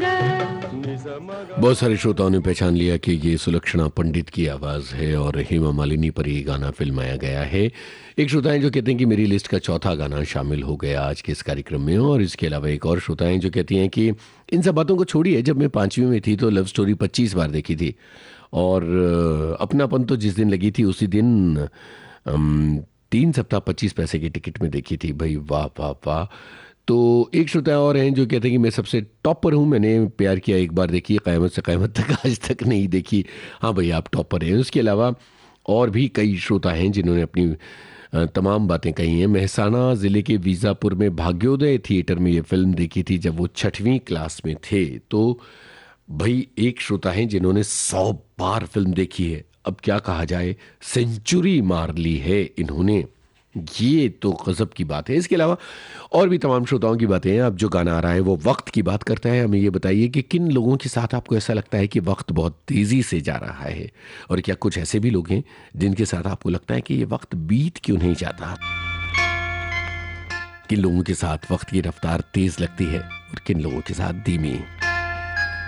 बहुत सारे श्रोताओं ने पहचान लिया कि ये सुलक्षणा पंडित की आवाज़ है और हेमा मालिनी पर ये गाना फिल्माया गया है। एक श्रोता हैं जो कहते हैं कि मेरी लिस्ट का चौथा गाना शामिल हो गया आज के इस कार्यक्रम में, और इसके अलावा एक और श्रोता हैं जो कहती हैं कि इन सब बातों को छोड़िए, जब मैं 5वीं में थी तो लव स्टोरी 25 बार देखी थी, और अपनापन तो जिस दिन लगी थी उसी दिन 3 सप्ताह 25 पैसे की टिकट में देखी थी। भाई वाह वाह वाह। तो एक श्रोता और हैं जो कहते हैं कि मैं सबसे टॉप पर हूँ, मैंने प्यार किया एक बार देखी, क़यामत से क़यामत तक आज तक नहीं देखी। हाँ भाई, आप टॉप पर हैं। उसके अलावा और भी कई श्रोता हैं जिन्होंने अपनी तमाम बातें कही हैं। मेहसाना ज़िले के वीज़ापुर में भाग्योदय थिएटर में ये फिल्म देखी थी जब वो 6वीं क्लास में थे। तो भाई एक श्रोता हैं जिन्होंने 100 बार फिल्म देखी है, अब क्या कहा जाए, सेंचुरी मार ली है इन्होंने। ये तो गजब की बात है। इसके अलावा और भी तमाम श्रोताओं की बातें हैं। अब जो गाना आ रहा है वो वक्त की बात करता है। हमें ये बताइए कि किन लोगों के साथ आपको ऐसा लगता है कि वक्त बहुत तेज़ी से जा रहा है, और क्या कुछ ऐसे भी लोग हैं जिनके साथ आपको लगता है कि ये वक्त बीत क्यों नहीं जाता। किन लोगों के साथ वक्त की रफ्तार तेज़ लगती है और किन लोगों के साथ धीमी।